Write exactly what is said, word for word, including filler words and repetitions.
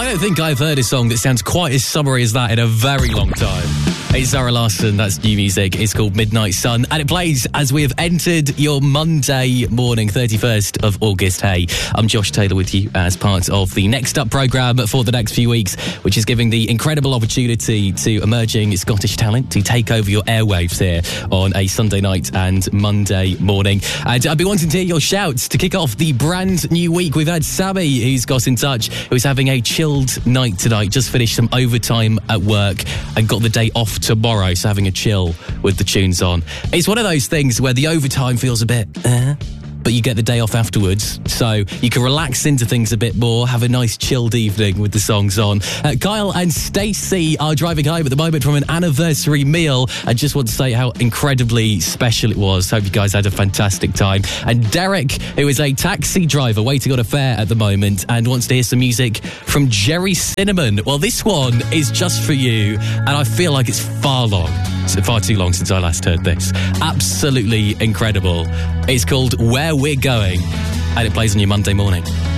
don't think I've heard a song that sounds quite as summery as that in a very long time. It's Zara Larsson, that's new music. It's called Midnight Sun, and it plays as we have entered your Monday morning, thirty-first of August. Hey, I'm Josh Taylor with you as part of the Next Up programme for the next few weeks, which is giving the incredible opportunity to emerging Scottish talent to take over your airwaves here on a Sunday night and Monday morning. And I'd be wanting to hear your shouts to kick off the brand new week. We've had Sammy, who's got in touch, who's having a chilled night tonight, just finished some overtime at work and got the day off tomorrow, so having a chill with the tunes on. It's one of those things where the overtime feels a bit uh, but you get the day off afterwards, so you can relax into things a bit more, have a nice chilled evening with the songs on. Uh, Kyle and Stacey are driving home at the moment from an anniversary meal. I just want to say how incredibly special it was. Hope you guys had a fantastic time. And Derek, who is a taxi driver waiting on a fare at the moment and wants to hear some music from Jerry Cinnamon. Well, this one is just for you, and I feel like it's far long. It's far too long since I last heard this. Absolutely incredible. It's called Where We're Going, and it plays on your Monday morning.